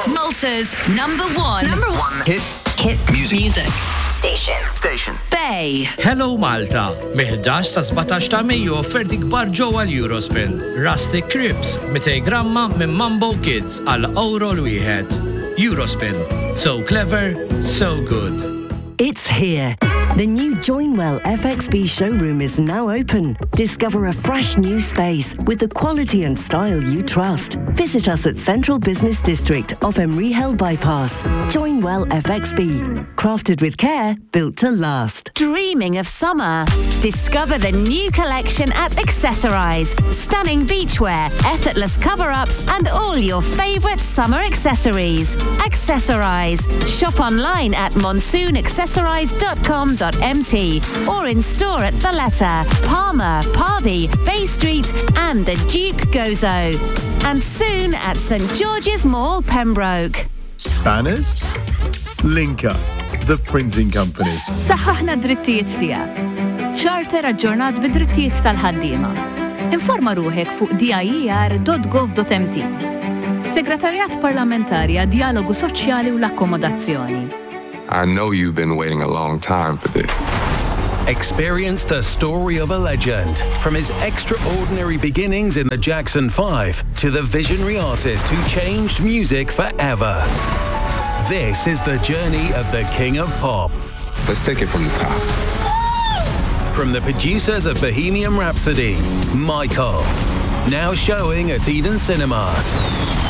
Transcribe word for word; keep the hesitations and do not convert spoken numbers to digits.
Malta's number one. Number one. Hit. Hit Music. Music. Station. Station. Bay. Hello Malta, miħdax ta' sebgħtax ta' Mejju offerti kbar ġewwa l-Eurospin. Rustic Cribs, two gramma minn Mambo Kids għal euro l-wieħed. Eurospin. So clever, so good. It's here. The new Joinwell F X B showroom is now open. Discover a fresh new space with the quality and style you trust. Visit us at Central Business District off Emery Hill Bypass. Joinwell F X B. Crafted with care, built to last. Dreaming of summer? Discover the new collection at Accessorize. Stunning beachwear, effortless cover-ups, and all your favourite summer accessories. Accessorize. Shop online at monsoon accessorize dot com dot m t or in store at Valletta, Palmer, Parvey, Bay Street, and the Duke Gozo. And soon at St George's Mall, Pembroke. Banners? Linka, the printing company. Saħħaħna drittijiet tiegħek. Charter aġġornat bid-drittijiet tal-ħaddiema. Informa ruħek fuq d i e r dot gov dot m t. Segretarjat Parlamentari għad Dialogu Soċjali u l-Akkomodazzjoni. I know you've been waiting a long time for this. Experience the story of a legend, from his extraordinary beginnings in the Jackson five to the visionary artist who changed music forever. This is the journey of the King of Pop. Let's take it from the top. From the producers of Bohemian Rhapsody, Michael. Now showing at Eden Cinemas.